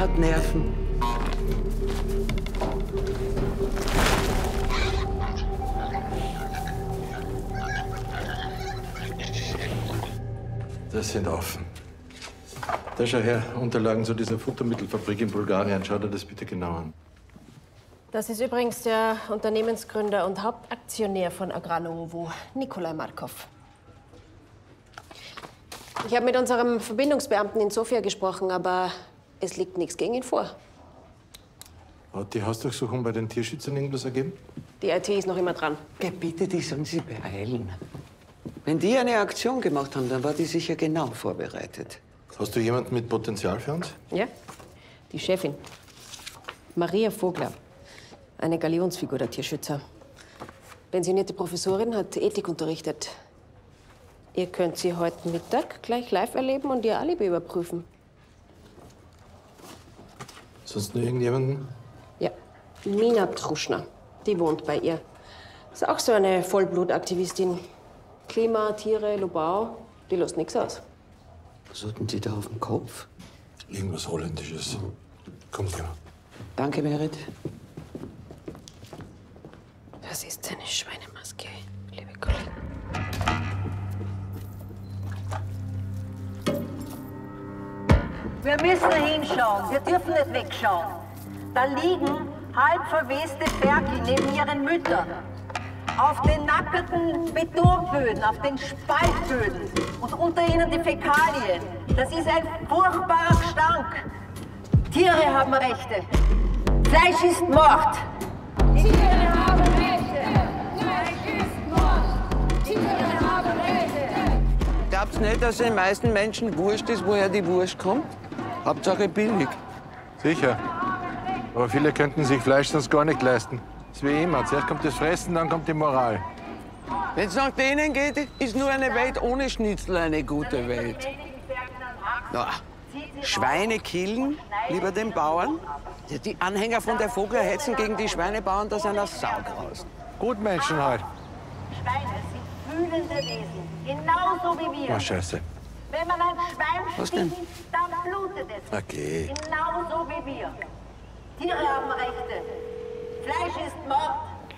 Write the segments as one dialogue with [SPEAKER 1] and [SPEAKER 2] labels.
[SPEAKER 1] hat Nerven.
[SPEAKER 2] Das sind offen. Da schau her, Unterlagen zu dieser Futtermittelfabrik in Bulgarien. Schau dir das bitte genau an.
[SPEAKER 3] Das ist übrigens der Unternehmensgründer und Hauptaktionär von Agranovo, Nikolai Markov. Ich habe mit unserem Verbindungsbeamten in Sofia gesprochen, aber es liegt nichts gegen ihn vor.
[SPEAKER 2] Hat die Hausdurchsuchung bei den Tierschützern irgendwas ergeben?
[SPEAKER 3] Die IT ist noch immer dran.
[SPEAKER 1] Bitte, die sollen sich beeilen. Wenn die eine Aktion gemacht haben, dann war die sicher genau vorbereitet.
[SPEAKER 2] Hast du jemanden mit Potenzial für uns?
[SPEAKER 3] Ja, die Chefin. Maria Vogler. Eine Galionsfigur der Tierschützer. Pensionierte Professorin, hat Ethik unterrichtet. Ihr könnt sie heute Mittag gleich live erleben und ihr Alibi überprüfen.
[SPEAKER 2] Sonst nur irgendjemanden?
[SPEAKER 3] Ja, Mina Truschner. Die wohnt bei ihr. Ist auch so eine Vollblutaktivistin. Klima, Tiere, Lobau, die lässt nichts aus.
[SPEAKER 1] Was hatten Sie da auf dem Kopf?
[SPEAKER 2] Irgendwas Holländisches. Komm, geh mal.
[SPEAKER 1] Danke, Merit.
[SPEAKER 3] Das ist eine Schweinemaske, liebe Kollegen.
[SPEAKER 4] Wir müssen hinschauen. Wir dürfen nicht wegschauen. Da liegen halb verweste Ferkel neben ihren Müttern. Auf den nackerten Betonböden, auf den Spaltböden und unter ihnen die Fäkalien. Das ist ein furchtbarer Gestank. Tiere haben Rechte. Fleisch ist Mord.
[SPEAKER 5] Tiere haben Rechte. Fleisch ist Mord. Tiere haben Rechte.
[SPEAKER 1] Glaubt's nicht, dass den meisten Menschen wurscht ist, woher die Wurst kommt? Hauptsache billig.
[SPEAKER 2] Sicher. Aber viele könnten sich Fleisch sonst gar nicht leisten. Das ist wie immer. Zuerst kommt das Fressen, dann kommt die Moral.
[SPEAKER 1] Wenn es nach denen geht, ist nur eine Welt ohne Schnitzel eine gute Welt. Ja. Schweine killen, lieber den Bauern. Ja, die Anhänger von der Vogler hetzen gegen die Schweinebauern, da sind das Saugraus.
[SPEAKER 2] Gutmenschen halt.
[SPEAKER 4] Schweine sind fühlende Wesen, genauso wie wir.
[SPEAKER 2] Oh, Scheiße.
[SPEAKER 4] Wenn man ein Schwein
[SPEAKER 1] Was denn?
[SPEAKER 4] sticht, dann blutet es.
[SPEAKER 2] Okay.
[SPEAKER 4] Genauso wie wir. Tiere haben Rechte. Fleisch ist Mord.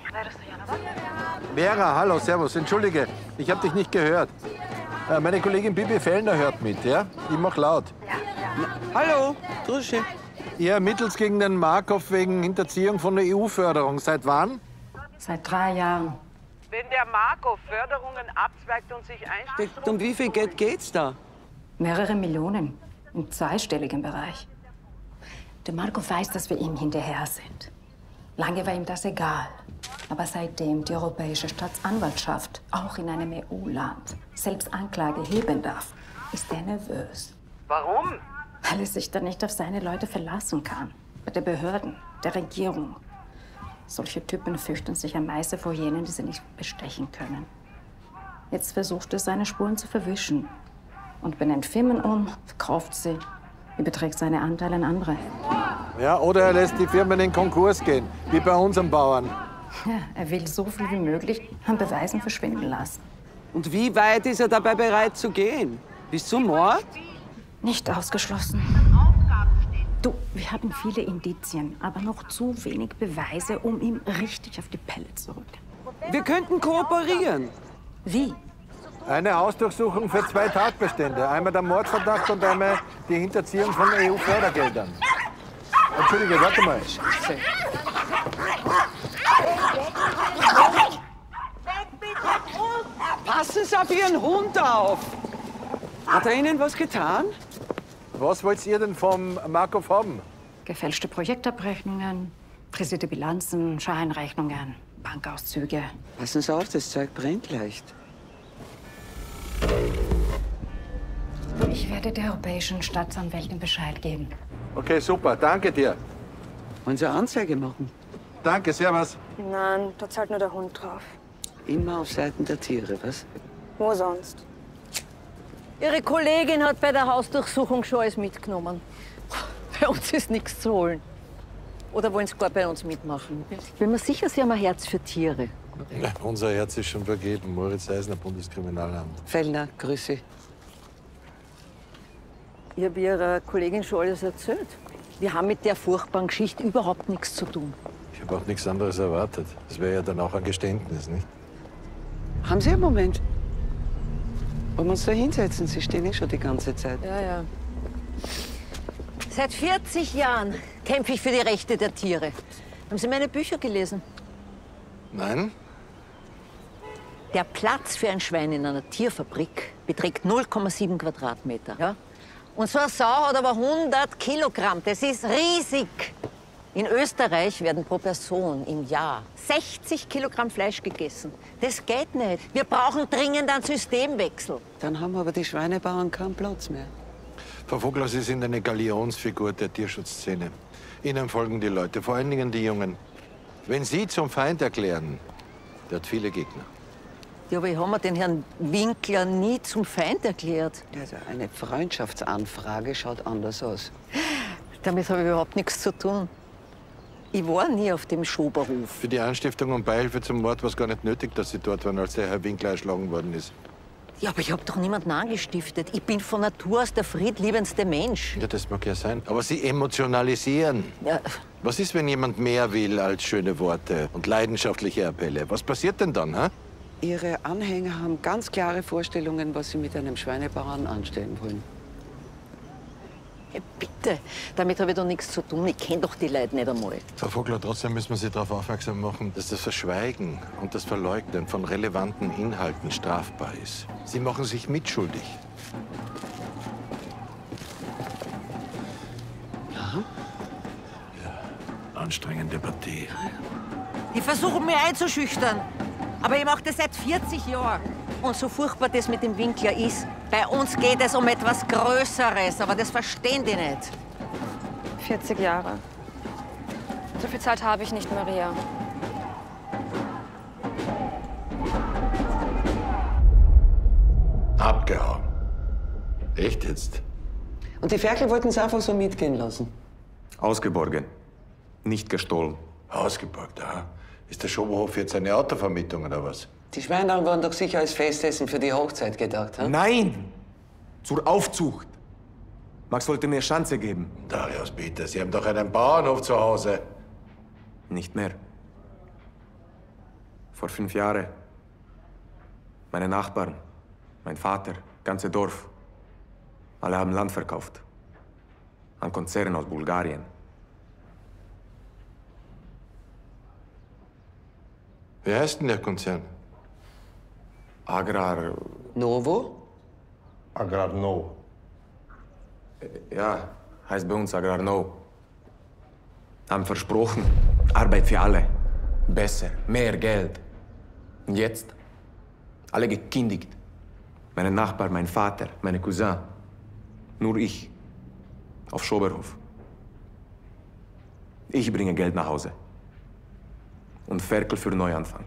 [SPEAKER 2] Vera, hallo, servus. Entschuldige, ich habe dich nicht gehört. Meine Kollegin Bibi Fellner hört mit, ja? Ich mach laut.
[SPEAKER 1] Hallo, grüß Sie.
[SPEAKER 2] Ihr ermittelt gegen den Markov wegen Hinterziehung von der EU-Förderung. Seit wann?
[SPEAKER 6] Seit 3 Jahren.
[SPEAKER 7] Wenn der Markov Förderungen abzweigt und sich einstellt...
[SPEAKER 1] Um wie viel Geld geht's da?
[SPEAKER 6] Mehrere Millionen. Im zweistelligen Bereich. Der Markov weiß, dass wir ihm hinterher sind. Lange war ihm das egal. Aber seitdem die Europäische Staatsanwaltschaft auch in einem EU-Land selbst Anklage heben darf, ist er nervös.
[SPEAKER 7] Warum?
[SPEAKER 6] Weil er sich dann nicht auf seine Leute verlassen kann. Bei den Behörden, der Regierung. Solche Typen fürchten sich am meisten vor jenen, die sie nicht bestechen können. Jetzt versucht er, seine Spuren zu verwischen. Und benennt Firmen um, verkauft sie, überträgt seine Anteile an andere.
[SPEAKER 2] Ja, oder er lässt die Firmen in Konkurs gehen, wie bei unseren Bauern.
[SPEAKER 6] Ja, er will so viel wie möglich an Beweisen verschwinden lassen.
[SPEAKER 1] Und wie weit ist er dabei bereit zu gehen? Bis zum Mord?
[SPEAKER 6] Nicht ausgeschlossen. Du, wir haben viele Indizien, aber noch zu wenig Beweise, um ihm richtig auf die Pelle zu rücken.
[SPEAKER 1] Wir könnten kooperieren.
[SPEAKER 6] Wie?
[SPEAKER 2] Eine Hausdurchsuchung für 2 Tatbestände. Einmal der Mordverdacht und einmal die Hinterziehung von EU-Fördergeldern. Entschuldige, warte mal.
[SPEAKER 1] Passen Sie auf Ihren Hund auf. Hat er Ihnen was getan?
[SPEAKER 2] Was wollt ihr denn vom Markov haben?
[SPEAKER 6] Gefälschte Projektabrechnungen, frisierte Bilanzen, Scheinrechnungen, Bankauszüge.
[SPEAKER 1] Passen Sie auf, das Zeug brennt leicht.
[SPEAKER 6] Ich werde der Europäischen Staatsanwältin Bescheid geben.
[SPEAKER 2] Okay, super. Danke dir.
[SPEAKER 1] Wollen Sie eine Anzeige machen?
[SPEAKER 2] Danke, servus.
[SPEAKER 8] Nein, da zahlt nur der Hund drauf.
[SPEAKER 1] Immer auf Seiten der Tiere, was?
[SPEAKER 8] Wo sonst?
[SPEAKER 4] Ihre Kollegin hat bei der Hausdurchsuchung schon alles mitgenommen. Bei uns ist nichts zu holen. Oder wollen Sie gar bei uns mitmachen? Ich bin mir sicher, Sie haben ein Herz für Tiere.
[SPEAKER 2] Ja, unser Herz ist schon vergeben. Moritz Eisner, Bundeskriminalamt.
[SPEAKER 1] Fellner, Grüße.
[SPEAKER 4] Ich habe Ihrer Kollegin schon alles erzählt. Wir haben mit der furchtbaren Geschichte überhaupt nichts zu tun.
[SPEAKER 2] Ich habe auch nichts anderes erwartet. Das wäre ja dann auch ein Geständnis, nicht?
[SPEAKER 1] Haben Sie einen Moment? Wollen wir uns da hinsetzen? Sie stehen schon die ganze Zeit.
[SPEAKER 4] Ja, ja. Seit 40 Jahren kämpfe ich für die Rechte der Tiere. Haben Sie meine Bücher gelesen?
[SPEAKER 2] Nein?
[SPEAKER 4] Der Platz für ein Schwein in einer Tierfabrik beträgt 0,7 Quadratmeter. Ja? Und so eine Sau hat aber 100 Kilogramm. Das ist riesig. In Österreich werden pro Person im Jahr 60 Kilogramm Fleisch gegessen. Das geht nicht. Wir brauchen dringend einen Systemwechsel.
[SPEAKER 1] Dann haben aber die Schweinebauern keinen Platz mehr.
[SPEAKER 2] Frau Vogler, Sie sind eine Galionsfigur der Tierschutzszene. Ihnen folgen die Leute, vor allen Dingen die Jungen. Wenn Sie zum Feind erklären, der hat viele Gegner.
[SPEAKER 4] Ja, aber ich habe mir den Herrn Winkler nie zum Feind erklärt.
[SPEAKER 1] Also eine Freundschaftsanfrage schaut anders aus.
[SPEAKER 4] Damit habe ich überhaupt nichts zu tun. Ich war nie auf dem Schoberhof.
[SPEAKER 2] Für die Anstiftung und Beihilfe zum Mord war es gar nicht nötig, dass Sie dort waren, als der Herr Winkler erschlagen worden ist.
[SPEAKER 4] Ja, aber ich habe doch niemanden angestiftet. Ich bin von Natur aus der friedliebendste Mensch.
[SPEAKER 2] Ja, das mag ja sein. Aber Sie emotionalisieren.
[SPEAKER 4] Ja.
[SPEAKER 2] Was ist, wenn jemand mehr will als schöne Worte und leidenschaftliche Appelle? Was passiert denn dann, hä?
[SPEAKER 1] Ihre Anhänger haben ganz klare Vorstellungen, was sie mit einem Schweinebauern anstellen wollen.
[SPEAKER 4] Hey, bitte, damit habe ich doch nichts zu tun. Ich kenne doch die Leute nicht einmal.
[SPEAKER 2] Frau Vogler, trotzdem müssen wir Sie darauf aufmerksam machen, dass das Verschweigen und das Verleugnen von relevanten Inhalten strafbar ist. Sie machen sich mitschuldig.
[SPEAKER 1] Ja?
[SPEAKER 2] Ja, anstrengende Partie.
[SPEAKER 4] Die versuchen mich einzuschüchtern. Aber ich mache das seit 40 Jahren. Und so furchtbar das mit dem Winkler ist, bei uns geht es um etwas Größeres, aber das verstehen die nicht.
[SPEAKER 8] 40 Jahre. So viel Zeit habe ich nicht, Maria.
[SPEAKER 2] Abgehauen. Echt jetzt?
[SPEAKER 1] Und die Ferkel wollten es einfach so mitgehen lassen.
[SPEAKER 9] Ausgeborgen, nicht gestohlen.
[SPEAKER 2] Ausgeborgt, aha. Ist der Schoberhof jetzt eine Autovermietung oder was?
[SPEAKER 1] Die Schweine waren doch sicher als Festessen für die Hochzeit gedacht, hm?
[SPEAKER 9] Nein! Zur Aufzucht. Max wollte mir Chance geben.
[SPEAKER 2] Darius, bitte, Sie haben doch einen Bauernhof zu Hause.
[SPEAKER 9] Nicht mehr. Vor 5 Jahren. Meine Nachbarn, mein Vater, ganze Dorf. Alle haben Land verkauft. An Konzern aus Bulgarien.
[SPEAKER 2] Wie heißt denn der Konzern?
[SPEAKER 9] Agrar...
[SPEAKER 1] Novo?
[SPEAKER 9] Agrar No. Ja, heißt bei uns Agrar No. Haben versprochen, Arbeit für alle. Besser, mehr Geld. Und jetzt? Alle gekündigt. Meine Nachbarn, mein Vater, meine Cousin. Nur ich. Auf Schoberhof. Ich bringe Geld nach Hause. Und Ferkel für Neuanfang.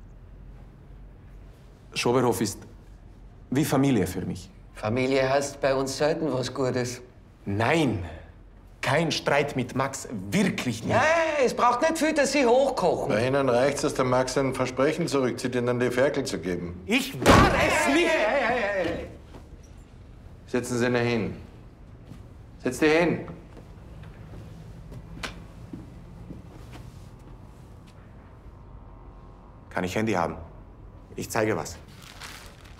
[SPEAKER 9] Schoberhof ist wie Familie für mich.
[SPEAKER 1] Familie heißt bei uns selten was Gutes.
[SPEAKER 9] Nein, kein Streit mit Max, wirklich nicht.
[SPEAKER 1] Ja, es braucht nicht viel, dass Sie hochkochen.
[SPEAKER 2] Bei Ihnen reicht's, dass der Max ein Versprechen zurückzieht, Ihnen die Ferkel zu geben.
[SPEAKER 9] Ich war es nicht!
[SPEAKER 2] Setzen Sie ihn hin. Setz dich hin.
[SPEAKER 9] Kann ich Handy haben? Ich zeige was.